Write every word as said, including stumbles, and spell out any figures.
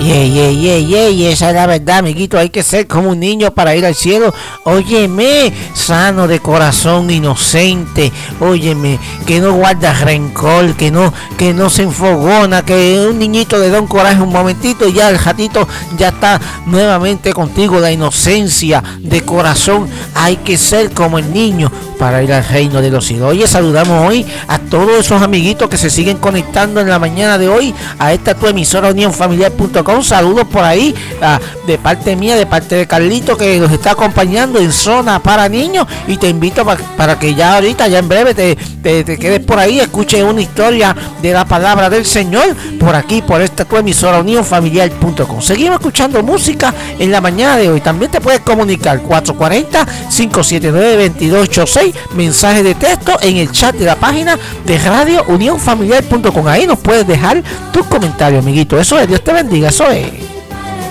Ey, ey, ey, ey, ey, esa es la verdad, amiguito. Hay que ser como un niño para ir al cielo. Óyeme, sano de corazón, inocente. Óyeme, que no guarda rencor, que no, que no se enfogona, que un niñito le da un coraje un momentito y ya el ratito ya está nuevamente contigo. La inocencia de corazón. Hay que ser como el niño para ir al reino de los cielos. Oye, saludamos hoy a todos esos amiguitos que se siguen conectando en la mañana de hoy a esta tu emisora unión familiar punto com. Saludos por ahí uh, de parte mía, de parte de Carlito, que nos está acompañando en Zona para Niños, y te invito pa, para que ya ahorita, ya en breve te, te, te quedes por ahí, escuches una historia de la palabra del Señor por aquí, por esta tu emisora unión familiar punto com. Seguimos escuchando música en la mañana de hoy. También te puedes comunicar cuatro cuatro cero, cinco siete nueve, dos dos ocho seis, mensaje de texto en el chat de la página de Radio Unión Familiar punto com. Ahí nos puedes dejar tus comentarios, amiguito. Eso es, Dios te bendiga, eso es.